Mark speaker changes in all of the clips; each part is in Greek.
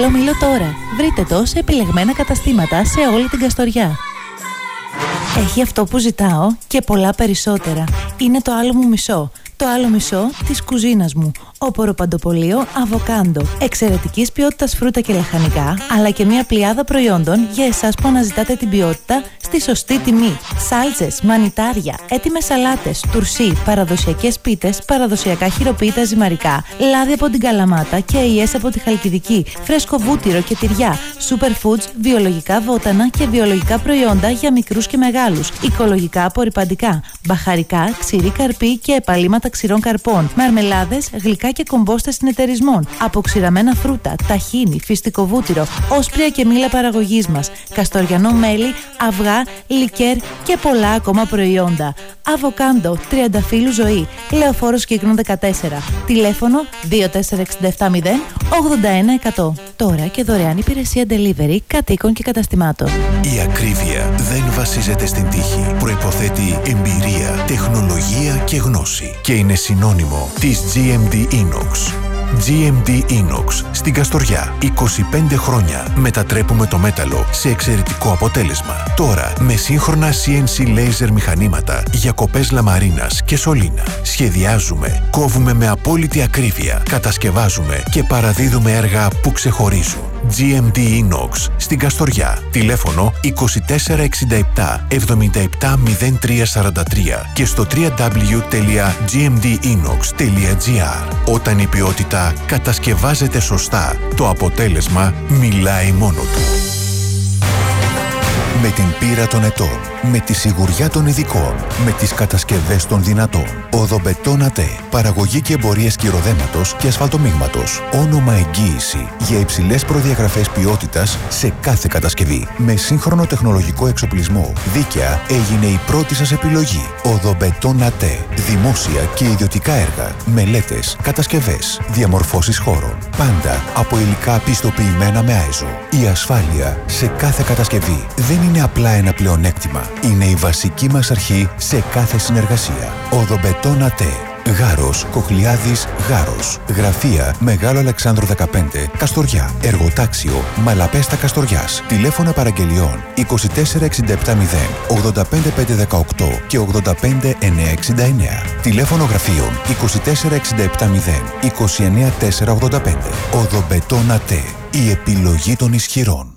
Speaker 1: Καλό μήλο τώρα. Βρείτε το σε επιλεγμένα καταστήματα σε όλη την Καστοριά. Έχει αυτό που ζητάω και πολλά περισσότερα. Είναι το άλλο μου μισό. Το άλλο μισό της κουζίνας μου. Όπορο παντοπολείο Αβοκάντο. Εξαιρετικής ποιότητας φρούτα και λαχανικά, αλλά και μια πλειάδα προϊόντων για εσάς που αναζητάτε την ποιότητα στη σωστή τιμή. Σάλτσες, μανιτάρια, έτοιμες σαλάτες, τουρσί, παραδοσιακές πίτες, παραδοσιακά χειροποίητα ζυμαρικά, λάδι από την Καλαμάτα και αειές από τη Χαλκιδική, φρέσκο βούτυρο και τυριά, superfoods, βιολογικά βότανα και βιολογικά προϊόντα για μικρούς και μεγάλους, οικολογικά απορρυπαντικά, μπαχαρικά, ξηρή καρπή και επαλήματα ξηρών καρπών, μαρμελάδες, γλυκά και κομπόστες συνεταιρισμών, αποξηραμένα φρούτα, ταχίνι, φυστικό βούτυρο, όσπρια και μήλα παραγωγής μας, καστοριανό μέλι, αυγά, λικέρ και πολλά ακόμα προϊόντα. Αβοκάντο, τριανταφύλου ζωή, Λεωφόρος Κύκνων 14, τηλέφωνο 24670 81100. Τώρα και δωρεάν υπηρεσία delivery κατοίκων και καταστημάτων.
Speaker 2: Η ακρίβεια δεν βασίζεται στην τύχη. Προϋποθέτει εμπειρία, τεχνολογία και γνώση. Και είναι συνώνυμο της GMD Inox. GMD Inox στην Καστοριά. 25 χρόνια μετατρέπουμε το μέταλλο σε εξαιρετικό αποτέλεσμα. Τώρα με σύγχρονα CNC laser μηχανήματα για κοπές λαμαρίνας και σωλήνα. Σχεδιάζουμε, κόβουμε με απόλυτη ακρίβεια, κατασκευάζουμε και παραδίδουμε έργα που ξεχωρίζουν. GMD Inox στην Καστοριά. Τηλέφωνο 2467 770343 και στο www.gmdinox.gr. Όταν η ποιότητα κατασκευάζεται σωστά, το αποτέλεσμα μιλάει μόνο του. Με την πείρα των ετών, με τη σιγουριά των ειδικών, με τις κατασκευές των δυνατών. Οδομπετόν ΑΤΕ. Παραγωγή και εμπορία σκυροδέματος και ασφαλτομίγματος. Όνομα εγγύηση για υψηλές προδιαγραφές ποιότητας σε κάθε κατασκευή. Με σύγχρονο τεχνολογικό εξοπλισμό. Δίκαια έγινε η πρώτη σας επιλογή. Οδομπετόν ΑΤΕ. Δημόσια και ιδιωτικά έργα. Μελέτες, κατασκευές, διαμορφώσεις χώρων. Πάντα από υλικά πιστοποιημένα με άιζο. Η ασφάλεια σε κάθε κατασκευή δεν είναι απλά ένα πλεονέκτημα. Είναι η βασική μας αρχή σε κάθε συνεργασία. Οδομπετόν ΑΤΕ. Γάρος, Κοχλιάδης, Γάρος. Γραφεία Μεγάλο Αλεξάνδρου 15, Καστοριά. Εργοτάξιο Μαλαπέστα Καστοριάς. Τηλέφωνα παραγγελιών 24670 85518 και 85969. Τηλέφωνο γραφείων 24670 29485. Οδομπετόν ΑΤΕ. Η επιλογή των ισχυρών.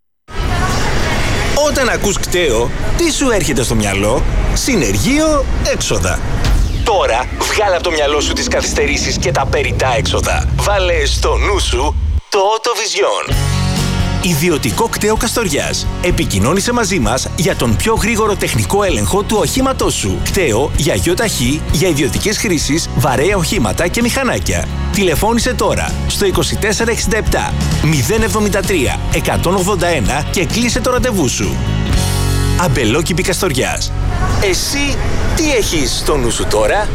Speaker 3: Όταν ακούς κταίο, τι σου έρχεται στο μυαλό? Συνεργείο, έξοδα. Τώρα βγάλε από το μυαλό σου τις καθυστερήσεις και τα περιττά έξοδα. Βάλε στο νου σου το Autovision. Ιδιωτικό κταίο Καστοριάς. Επικοινώνησε μαζί μας για τον πιο γρήγορο τεχνικό έλεγχο του οχήματός σου. Κταίο για γιοταχή, για ιδιωτικές χρήσεις, βαρέα οχήματα και μηχανάκια. Τηλεφώνησε τώρα στο 2467 073 181 και κλείσε το ραντεβού σου. Αμπελόκηπη Καστοριάς. Εσύ τι έχεις στο νου σου τώρα?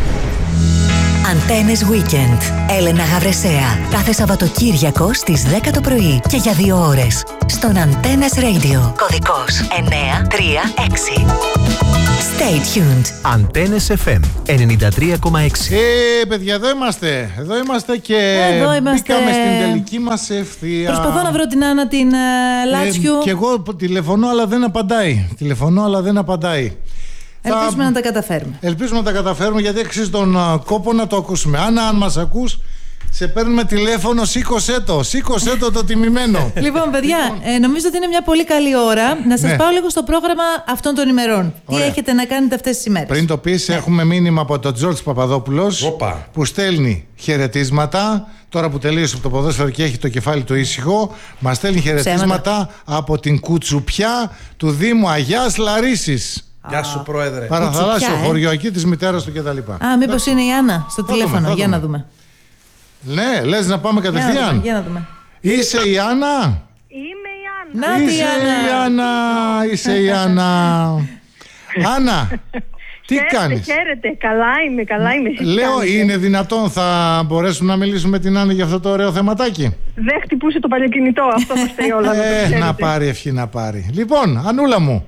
Speaker 4: Αντένες Weekend. Έλενα Γαβρεσέα. Κάθε Σαββατοκύριακο στις 10 το πρωί και για 2 ώρες. Στον Αντένες Radio. Κωδικός 936. Stay tuned.
Speaker 5: Αντένες FM 93,6.
Speaker 6: Παιδιά, εδώ είμαστε. Εδώ είμαστε και
Speaker 1: εδώ είμαστε.
Speaker 6: Μπήκαμε στην τελική μας ευθεία.
Speaker 1: Προσπαθώ να βρω την Άννα την Λάτσιου.
Speaker 6: Και εγώ τηλεφωνώ αλλά δεν απαντάει.
Speaker 1: Ελπίζουμε να τα καταφέρουμε.
Speaker 6: Ελπίζουμε να τα καταφέρουμε, γιατί αξίζει τον κόπο να το ακούσουμε. Άννα, αν μας ακούς, σε παίρνουμε τηλέφωνο, σήκωσέ το τιμημένο.
Speaker 1: Λοιπόν, παιδιά, νομίζω ότι είναι μια πολύ καλή ώρα να σας πάω λίγο στο πρόγραμμα αυτών των ημερών.
Speaker 6: Ωραία.
Speaker 1: Τι έχετε να κάνετε αυτές τις ημέρες?
Speaker 6: Πριν το πεις, έχουμε μήνυμα από τον Τζόρτζ Παπαδόπουλος που στέλνει χαιρετίσματα. Τώρα που τελείωσε από το ποδόσφαιρο και έχει το κεφάλι του ήσυχο, μας στέλνει χαιρετίσματα από την Κουτσουπιά του Δήμου Αγιάς Λαρίσης.
Speaker 7: Γεια σου, Πρόεδρε.
Speaker 6: Παραθαλάσσιο χωριό εκεί της μητέρας του κτλ.
Speaker 1: Μήπως είναι η Άννα στο τηλέφωνο? Για να δούμε.
Speaker 6: Ναι, λες να πάμε κατευθείαν?
Speaker 1: Για να δούμε.
Speaker 6: Είσαι η Άννα?
Speaker 8: Είμαι η Άννα.
Speaker 6: Είσαι η Άννα. Άννα, τι κάνεις?
Speaker 8: Χαίρετε, καλά είμαι.
Speaker 6: Λέω, είναι δυνατόν, θα μπορέσουμε να μιλήσουμε με την Άννα για αυτό το ωραίο θεματάκι?
Speaker 8: Δεν χτυπούσε το παλιοκινητό, αυτό θα φταίει όλα.
Speaker 6: Να πάρει ευχή να πάρει. Λοιπόν, Ανούλα μου,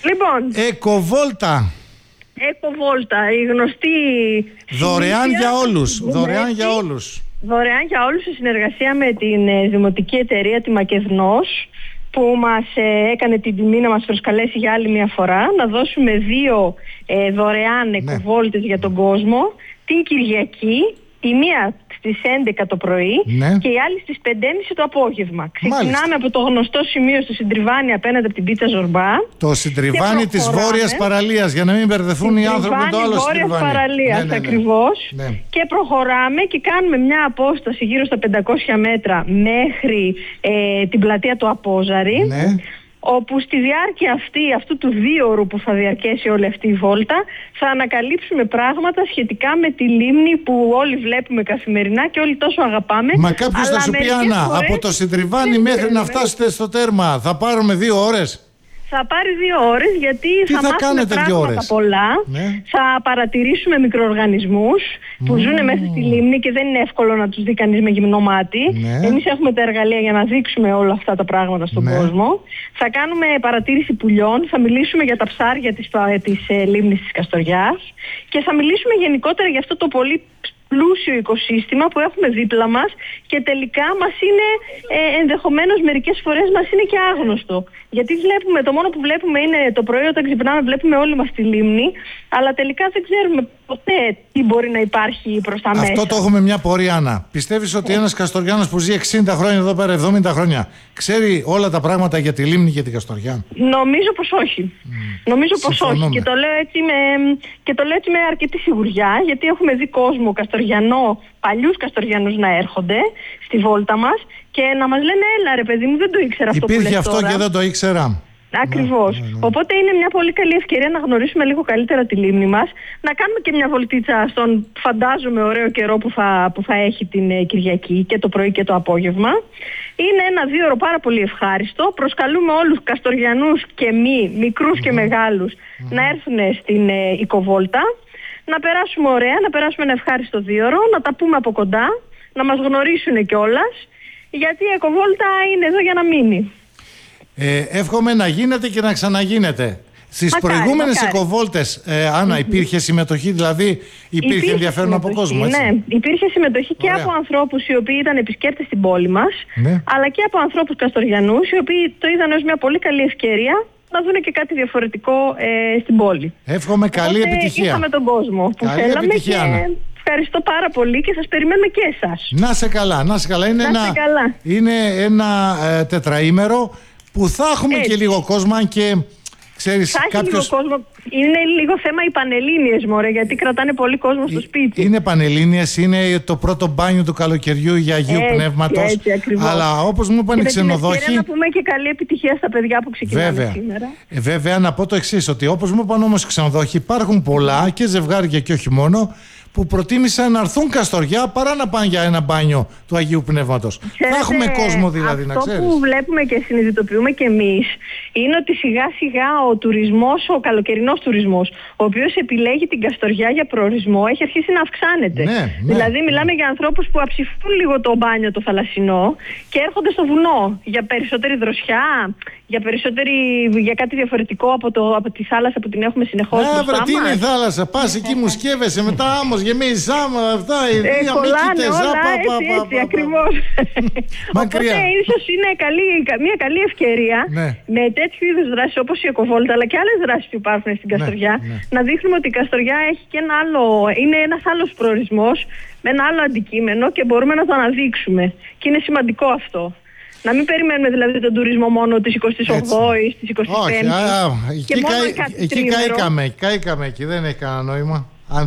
Speaker 6: Εκοβόλτα,
Speaker 8: η γνωστή.
Speaker 6: δωρεάν για όλους.
Speaker 8: Δωρεάν για όλους σε συνεργασία με την δημοτική εταιρεία τη Μακεδνός, που μας έκανε την τιμή να μας προσκαλέσει για άλλη μια φορά, να δώσουμε 2 δωρεάν εκοβόλτες για τον κόσμο την Κυριακή, η μία στις 11 το πρωί και η άλλη στις 5.30 το απόγευμα. Ξεκινάμε από το γνωστό σημείο στο Συντριβάνι απέναντι από την πίτσα Ζορμπά.
Speaker 6: Το Συντριβάνι της Βόρειας Παραλίας, για να μην μπερδευτούν οι άνθρωποι με το άλλο Συντριβάνι.
Speaker 8: Βόρειας Παραλίας, ακριβώς.
Speaker 6: Ναι.
Speaker 8: Και προχωράμε και κάνουμε μια απόσταση γύρω στα 500 μέτρα μέχρι την πλατεία του Απόζαρη.
Speaker 6: Ναι.
Speaker 8: Όπου στη διάρκεια αυτού του 2ωρου που θα διαρκέσει όλη αυτή η βόλτα, θα ανακαλύψουμε πράγματα σχετικά με τη λίμνη που όλοι βλέπουμε καθημερινά και όλοι τόσο αγαπάμε.
Speaker 6: Μα κάποιος θα σου πει, Άννα, από το Συντριβάνι μέχρι να φτάσετε στο τέρμα θα πάρουμε 2 ώρες.
Speaker 8: Θα πάρει 2 ώρες, γιατί θα μάθουμε πράγματα πολλά.
Speaker 6: Ναι.
Speaker 8: Θα παρατηρήσουμε μικροοργανισμούς που ζουν μέσα στη λίμνη και δεν είναι εύκολο να τους δει κανείς με γυμνό μάτι.
Speaker 6: Ναι.
Speaker 8: Εμείς έχουμε τα εργαλεία για να δείξουμε όλα αυτά τα πράγματα στον κόσμο. Θα κάνουμε παρατήρηση πουλιών, θα μιλήσουμε για τα ψάρια της λίμνης της Καστοριάς και θα μιλήσουμε γενικότερα για αυτό το πολύ πλούσιο οικοσύστημα που έχουμε δίπλα μας και τελικά μας είναι ενδεχομένως μερικές φορές μας είναι και άγνωστο. Γιατί βλέπουμε, το μόνο που βλέπουμε είναι το πρωί όταν ξυπνάμε, βλέπουμε όλοι μας τη λίμνη, αλλά τελικά δεν ξέρουμε ποτέ τι μπορεί να υπάρχει προς τα μέσα.
Speaker 6: Αυτό το έχουμε μια πορεία, Άννα. Πιστεύεις ότι ένας Καστοριάνος που ζει 60 χρόνια εδώ πέρα, 70 χρόνια, ξέρει όλα τα πράγματα για τη λίμνη και την Καστοριά?
Speaker 8: Νομίζω πως όχι. Νομίζω πως όχι. Και το λέω έτσι με αρκετή σιγουριά, γιατί έχουμε δει κόσμο Καστοριανό, παλιούς Καστοριανούς να έρχονται στη βόλτα μας και να μας λένε, έλα ρε παιδί μου, δεν το ήξερα αυτό που λες τώρα.
Speaker 6: Υπήρχε αυτό και δεν το ήξερα.
Speaker 8: Ακριβώς. Οπότε είναι μια πολύ καλή ευκαιρία να γνωρίσουμε λίγο καλύτερα τη λίμνη μας, να κάνουμε και μια βολτίτσα στον φαντάζομαι ωραίο καιρό που θα έχει την Κυριακή και το πρωί και το απόγευμα. Είναι ένα 2ωρο πάρα πολύ ευχάριστο. Προσκαλούμε όλους Καστοριανούς και μικρούς και μεγάλους, να έρθουν στην οικοβόλτα, να περάσουμε ωραία, να περάσουμε ένα ευχάριστο 2ωρο, να τα πούμε από κοντά, να μας γνωρίσουν κιόλας, γιατί η οικοβόλτα είναι εδώ για να μείνει.
Speaker 6: Εύχομαι να γίνεται και να ξαναγίνεται. Στις προηγούμενες οικοβόλτες, Άννα, υπήρχε συμμετοχή, δηλαδή υπήρχε ενδιαφέρον από κόσμο, έτσι?
Speaker 8: Ναι, υπήρχε συμμετοχή και από ανθρώπους οι οποίοι ήταν επισκέπτες στην πόλη μας, αλλά και από ανθρώπους Καστοριανούς, οι οποίοι το είδαν ως μια πολύ καλή ευκαιρία να δουν και κάτι διαφορετικό στην πόλη.
Speaker 6: Εύχομαι καλή επιτυχία.
Speaker 8: Είχαμε τον κόσμο που
Speaker 6: καλή
Speaker 8: θέλαμε
Speaker 6: επιτυχία,
Speaker 8: και ευχαριστώ πάρα πολύ και σας περιμένουμε και εσάς.
Speaker 6: Να σε καλά, να σε καλά. Είναι ένα τετραήμερο που θα έχουμε και λίγο κόσμο, αν και ξέρεις κάποιος...
Speaker 8: λίγο κόσμο. Είναι λίγο θέμα οι Πανελλήνιες, μωρέ, γιατί κρατάνε πολύ κόσμο στο σπίτι.
Speaker 6: Είναι Πανελλήνιες, είναι το πρώτο μπάνιο του καλοκαιριού για Αγίου Πνεύματος.
Speaker 8: Έτσι, ακριβώς.
Speaker 6: όπως μου είπαν οι ξενοδόχοι...
Speaker 8: να πούμε και καλή επιτυχία στα παιδιά που ξεκινάνε σήμερα.
Speaker 6: Βέβαια, να πω το εξής, ότι όπως μου είπαν όμως οι ξενοδόχοι, υπάρχουν πολλά και ζευγάρια και όχι μόνο, που προτίμησαν να έρθουν Καστοριά παρά να πάνε για ένα μπάνιο του Αγίου Πνεύματος. Θα έχουμε κόσμο δηλαδή, να ξέρεις.
Speaker 8: Αυτό που βλέπουμε και συνειδητοποιούμε και εμείς είναι ότι σιγά σιγά ο τουρισμός, ο καλοκαιρινός τουρισμός, ο οποίος επιλέγει την Καστοριά για προορισμό, έχει αρχίσει να αυξάνεται. Δηλαδή μιλάμε για ανθρώπους που αψηφούν λίγο το μπάνιο το θαλασσινό και έρχονται στο βουνό για περισσότερη δροσιά, για κάτι διαφορετικό από τη θάλασσα που την έχουμε συνεχώς μπροστά μας.
Speaker 6: Τι είναι η θάλασσα, πας εκεί μου σκέφεσαι, μετά άμμος γεμίζεις άμα, αυτά, οι διαμήκητες,
Speaker 8: έτσι, ακριβώς. Οπότε ίσως είναι μια καλή ευκαιρία με τέτοιου είδους δράσεις όπως η οικοβόλτα, αλλά και άλλες δράσεις που υπάρχουν στην Καστοριά, να δείχνουμε ότι η Καστοριά έχει και είναι ένας άλλος προορισμός, με ένα άλλο αντικείμενο και μπορούμε να το αναδείξουμε. Και είναι σημαντικό αυτό. Να μην περιμένουμε δηλαδή τον τουρισμό μόνο της 28ης, της 25ης.
Speaker 6: Όχι, εκεί καήκαμε εκεί, δεν έχει κανένα νόημα.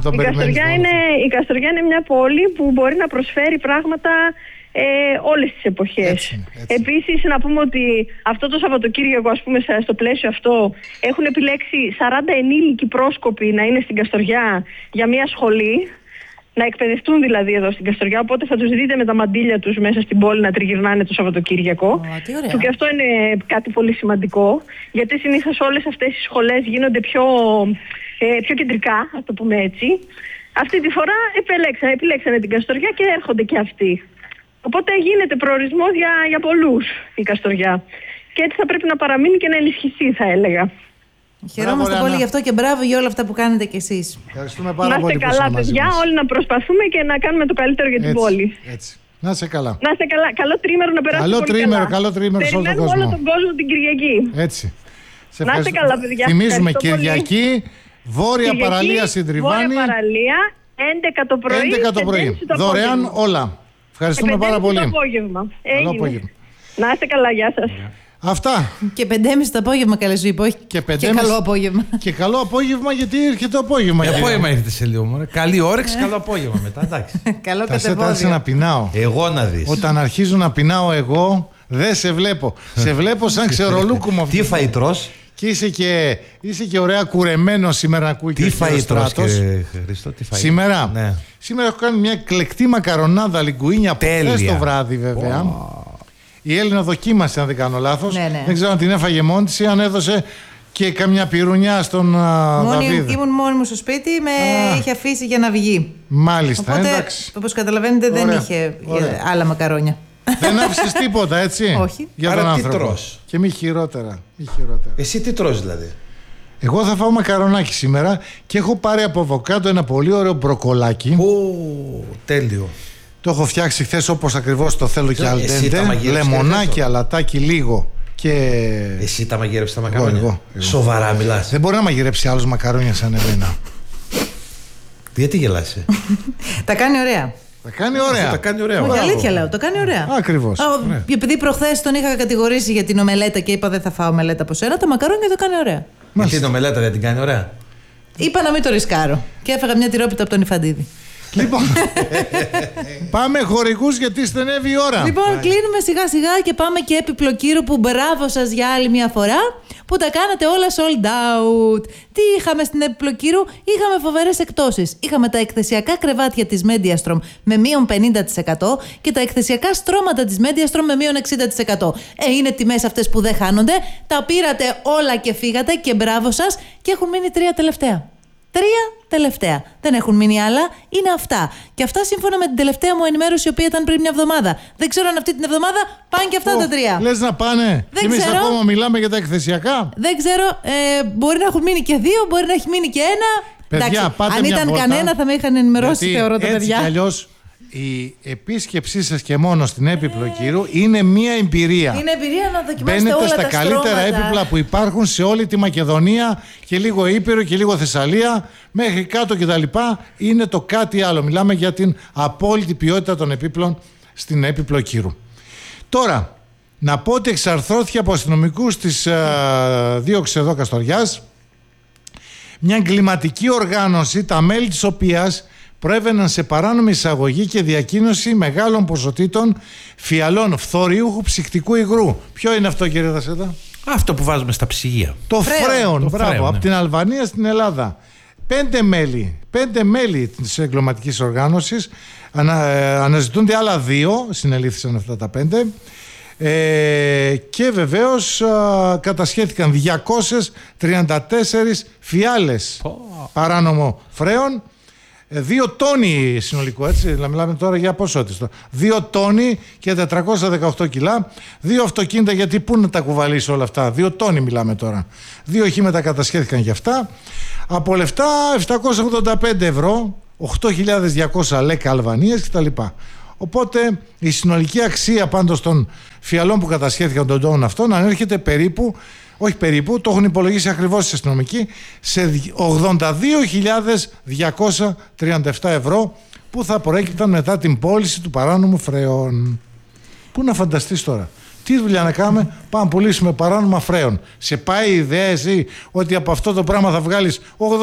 Speaker 8: Η Καστοριά είναι μια πόλη που μπορεί να προσφέρει πράγματα όλες τις εποχές.
Speaker 6: Έτσι.
Speaker 8: Επίσης να πούμε ότι αυτό το Σαββατοκύριακο, ας πούμε, στο πλαίσιο αυτό έχουν επιλέξει 40 ενήλικοι πρόσκοποι να είναι στην Καστοριά για μια σχολή, να εκπαιδευτούν δηλαδή εδώ στην Καστοριά, οπότε θα τους δείτε με τα μαντίλια τους μέσα στην πόλη να τριγυρνάνε το Σαββατοκύριακο. Που και αυτό είναι κάτι πολύ σημαντικό, γιατί συνήθως όλες αυτές οι σχολές γίνονται πιο κεντρικά, ας το πούμε έτσι. Αυτή τη φορά επιλέξανε την Καστοριά και έρχονται και αυτοί. Οπότε γίνεται προορισμός για πολλούς η Καστοριά. Και έτσι θα πρέπει να παραμείνει και να ενισχυθεί, θα έλεγα.
Speaker 1: Χαιρόμαστε πολύ γι' αυτό και μπράβο για όλα αυτά που κάνετε κι εσείς.
Speaker 6: Ευχαριστούμε πάρα πολύ.
Speaker 8: Να είστε καλά, παιδιά. Όλοι να προσπαθούμε και να κάνουμε το καλύτερο για την πόλη.
Speaker 6: Έτσι. Να είστε καλά.
Speaker 8: Να είστε καλά. Καλό τρίμερο να περάσετε πολύ καλά.
Speaker 6: Καλό τρίμερο σε όλο τον κόσμο.
Speaker 8: Περιμένουμε όλο τον κόσμο την Κυριακή.
Speaker 6: Έτσι.
Speaker 8: Να είστε καλά, παιδιά.
Speaker 6: Θυμίζουμε Κυριακή, Βόρεια Παραλία Συντριβάνη.
Speaker 8: Βόρεια Παραλία, 11 το πρωί.
Speaker 6: 11 το πρωί. Δωρεάν όλα. Ευχαριστούμε πάρα πολύ.
Speaker 8: Καλό απόγευμα. Να είστε καλά, γεια σας.
Speaker 6: Αυτά.
Speaker 1: Και 5.30 το απόγευμα, καλέ σου είπα. Και καλό απόγευμα.
Speaker 6: Και καλό απόγευμα, γιατί έρχεται το απόγευμα.
Speaker 7: Το απόγευμα έρχεται σε λίγο μόνο. Καλή όρεξη, καλό απόγευμα μετά. Εντάξει.
Speaker 1: Καλό κατεβόδιο.
Speaker 6: Να πεινάω.
Speaker 7: Εγώ να δεις.
Speaker 6: Όταν αρχίζω να πεινάω εγώ, δεν σε βλέπω. Σε βλέπω σαν ξερολούκουμο.
Speaker 7: Τι φαΐ τρως?
Speaker 6: Και είσαι και ωραία κουρεμένο σήμερα να ακούει και ο Στράτος.
Speaker 7: Χρήστο, τι φαΐ?
Speaker 6: Σήμερα.
Speaker 7: Ναι.
Speaker 6: Σήμερα έχω κάνει μια εκλεκτή μακαρονάδα λιγκουίνια από χθες το βράδυ, βέβαια. Η Έλληνα δοκίμασε, αν δεν κάνω λάθος.
Speaker 1: Ναι.
Speaker 6: Δεν ξέρω αν την έφαγε μόνη της ή αν έδωσε και καμιά πυρουνιά στον Δαβίδ.
Speaker 1: Ήμουν μόνη μου στο σπίτι, με είχε αφήσει για να βγει.
Speaker 6: Μάλιστα,
Speaker 1: οπότε,
Speaker 6: εντάξει.
Speaker 1: όπως καταλαβαίνετε, δεν είχε άλλα μακαρόνια.
Speaker 6: Δεν άφησες τίποτα, έτσι.
Speaker 1: Όχι.
Speaker 6: Για τον άνθρωπο.
Speaker 7: Τρως?
Speaker 6: Και μη χειρότερα.
Speaker 7: Εσύ τι τρως δηλαδή?
Speaker 6: Εγώ θα φάω μακαρονάκι σήμερα και έχω πάρει από αβοκάντο ένα πολύ ωραίο μπροκολάκι.
Speaker 7: Τέλειο.
Speaker 6: Το έχω φτιάξει χθες όπως ακριβώς το θέλω και αλντέντε.
Speaker 7: Λεμονάκι,
Speaker 6: αλατάκι λίγο. Και...
Speaker 7: Εσύ τα μαγειρέψεις τα μακαρόνια? Εγώ. Σοβαρά μιλάς?
Speaker 6: Δεν μπορεί να μαγειρέψει άλλος μακαρόνια σαν εμένα.
Speaker 7: Γιατί γελάσαι?
Speaker 6: Τα κάνει ωραία.
Speaker 1: Όχι, αλήθεια λέω, το κάνει ωραία.
Speaker 6: Ακριβώς.
Speaker 1: Επειδή προχθές τον είχα κατηγορήσει για την ομελέτα και είπα δεν θα φάω ομελέτα από σένα, τα μακαρόνια το κάνει ωραία.
Speaker 7: Γιατί την ομελέτα δεν την κάνει ωραία?
Speaker 1: Είπα να μην το ρισκάρω. Και έφαγα μια τυρόπιτα από τον Ιφαντίδη.
Speaker 6: Λοιπόν, πάμε χορηγούς γιατί στενεύει η ώρα.
Speaker 1: Λοιπόν, κλείνουμε σιγά σιγά και πάμε και έπιπλο που μπράβο σας για άλλη μια φορά που τα κάνατε όλα sold out. Τι είχαμε στην έπιπλο είχαμε φοβερές εκτόσεις. Είχαμε τα εκθεσιακά κρεβάτια της Mediastrom με μείον 50% και τα εκθεσιακά στρώματα της Mediastrom με μείον 60%. Είναι τιμές αυτές που δεν χάνονται. Τα πήρατε όλα και φύγατε και μπράβο σας και έχουν μείνει 3 τελευταία. 3 τελευταία. Δεν έχουν μείνει άλλα, είναι αυτά. Και αυτά σύμφωνα με την τελευταία μου ενημέρωση, η οποία ήταν πριν μια εβδομάδα. Δεν ξέρω αν αυτή την εβδομάδα πάνε και αυτά τα 3.
Speaker 6: Λες να πάνε?
Speaker 1: Δεν
Speaker 6: εμείς
Speaker 1: ξέρω.
Speaker 6: ακόμα μιλάμε για τα εκθεσιακά.
Speaker 1: Δεν ξέρω. Μπορεί να έχουν μείνει και 2, μπορεί να έχει μείνει και 1.
Speaker 6: Παιδιά,
Speaker 1: εντάξει,
Speaker 6: πάτε
Speaker 1: αν ήταν κανένα θα με είχαν ενημερώσει, θεωρώ, τα παιδιά.
Speaker 6: Έτσι κι αλλιώς η επίσκεψή σας και μόνο στην έπιπλο κύρου είναι μία εμπειρία.
Speaker 1: Είναι εμπειρία να δοκιμάσετε
Speaker 6: μπαίνετε
Speaker 1: όλα
Speaker 6: στα
Speaker 1: τα
Speaker 6: καλύτερα
Speaker 1: στρώματα.
Speaker 6: έπιπλα που υπάρχουν σε όλη τη Μακεδονία και λίγο Ήπειρο και λίγο Θεσσαλία μέχρι κάτω κτλ. Είναι το κάτι άλλο. Μιλάμε για την απόλυτη ποιότητα των επίπλων στην έπιπλο κύρου. Τώρα, να πω ότι εξαρθρώθηκε από αστυνομικούς της δίωξης εδώ Καστοριάς μια εγκληματική οργάνωση, τα μέλη της οποίας προέβαιναν σε παράνομη εισαγωγή και διακίνηση μεγάλων ποσοτήτων φιαλών φθοριούχου ψυκτικού υγρού. Ποιο είναι αυτό, κύριε Δασέτα?
Speaker 7: Αυτό που βάζουμε στα ψυγεία.
Speaker 6: Το φρέον, μπράβο, από την Αλβανία στην Ελλάδα. 5 μέλη της εγκληματικής οργάνωσης, αναζητούνται άλλα 2, συνελήφθησαν αυτά τα 5. Και βεβαίως κατασχέθηκαν 234 φιάλες παράνομο φρέον, 2 τόνοι συνολικό, έτσι, μιλάμε τώρα για ποσότητα. 2 τόνοι και 418 κιλά, 2 αυτοκίνητα, γιατί πού να τα κουβαλήσει όλα αυτά, 2 τόνοι μιλάμε τώρα. 2 οχήματα κατασχέθηκαν για αυτά, από λεφτά 785 ευρώ, 8.200 λέκα Αλβανίας κτλ. Οπότε η συνολική αξία πάντως των φιαλών που κατασχέθηκαν των τόνων αυτών ανέρχεται περίπου, όχι περίπου, το έχουν υπολογίσει ακριβώς οι αστυνομικοί, σε 82.237 ευρώ που θα προέκυπταν μετά την πώληση του παράνομου φρέων. Πού να φανταστείς τώρα, τι δουλειά να κάνουμε, πάμε να πουλήσουμε παράνομα φρέων. Σε πάει η ιδέα εσύ ότι από αυτό το πράγμα θα βγάλεις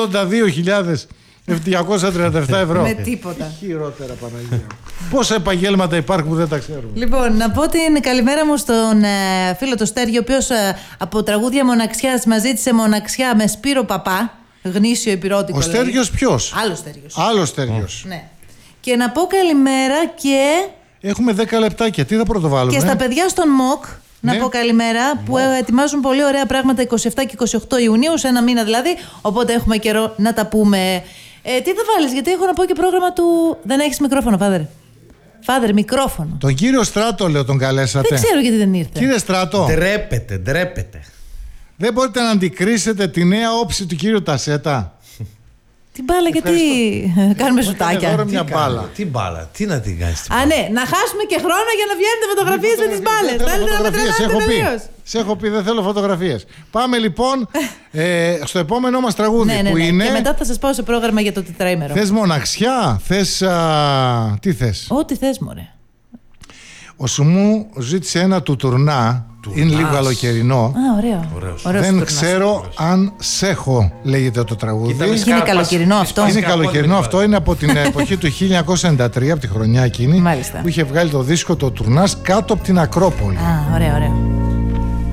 Speaker 6: 82.237 ευρώ?
Speaker 1: Με τίποτα.
Speaker 6: Χειρότερα, Παναγία. Πόσα επαγγέλματα υπάρχουν που δεν τα ξέρουμε.
Speaker 1: Λοιπόν, να πω την καλημέρα μου στον φίλο το Στέργιο, ο οποίος από τραγούδια μοναξιάς μας ζήτησε μοναξιά με Σπύρο Παπά, γνήσιο υπηρώτικο.
Speaker 6: Ο Στέργιος ποιος? Άλλος Στέργιος.
Speaker 1: Ναι. Και να πω καλημέρα και...
Speaker 6: Έχουμε 10 λεπτάκια, τι θα πρωτοβάλουμε?
Speaker 1: Και στα παιδιά στον ΜΟΚ. Να πω καλημέρα, που ετοιμάζουν πολύ ωραία πράγματα 27 και 28 Ιουνίου, σε ένα μήνα δηλαδή. Οπότε έχουμε καιρό να τα πούμε. Τι θα βάλεις, γιατί έχω να πω και πρόγραμμα του. Δεν έχεις μικρόφωνο, Φάδερ. Φάδερ, μικρόφωνο.
Speaker 6: Τον κύριο Στράτο, λέω, τον καλέσατε.
Speaker 1: Δεν ξέρω γιατί δεν ήρθε.
Speaker 6: Κύριε Στράτο.
Speaker 7: Ντρέπεται.
Speaker 6: Δεν μπορείτε να αντικρίσετε τη νέα όψη του κύριου Τασέτα?
Speaker 1: Την μπάλα, γιατί κάνουμε σουτάκια.
Speaker 6: Μια μπάλα.
Speaker 7: Τι μπάλα, τι να την κάνεις την
Speaker 1: μπάλα? Ναι, να χάσουμε και χρόνο για να βγαίνετε φωτογραφίες με τις μπάλες. Θέλετε να με τρελάνετε τελείως?
Speaker 6: Σε έχω πει, δεν θέλω φωτογραφίες. Πάμε λοιπόν στο επόμενό μας τραγούδι που είναι.
Speaker 1: Και μετά θα σας πάω σε πρόγραμμα για το τετραήμερο.
Speaker 6: Θες μοναξιά, θες. Τι θες?
Speaker 1: Ό,τι θες, μωρέ.
Speaker 6: Ο Σουμού ζήτησε ένα του Τουρνά. Είναι λίγο καλοκαιρινό.
Speaker 1: Α, ωραίο.
Speaker 6: Δεν ξέρω αν σ' έχω, λέγεται το τραγούδι.
Speaker 1: Είναι καλοκαιρινό αυτό.
Speaker 6: Είναι καλοκαιρινό αυτό. Είναι από την εποχή του 1993, από τη χρονιά εκείνη.
Speaker 1: Μάλιστα.
Speaker 6: Που είχε βγάλει το δίσκο το Τουρνάς κάτω από την Ακρόπολη.
Speaker 1: Α, ωραίο.